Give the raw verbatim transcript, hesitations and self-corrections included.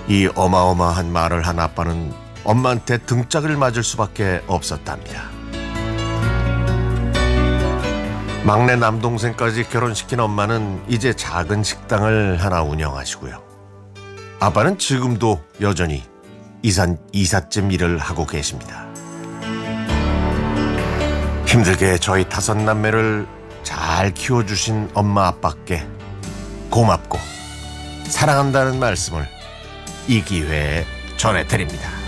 이 어마어마한 말을 한 아빠는 엄마한테 등짝을 맞을 수밖에 없었답니다. 막내 남동생까지 결혼시킨 엄마는 이제 작은 식당을 하나 운영하시고요. 아빠는 지금도 여전히 이산, 이삿짐 일을 하고 계십니다. 힘들게 저희 다섯 남매를 잘 키워주신 엄마 아빠께 고맙고 사랑한다는 말씀을 이 기회에 전해드립니다.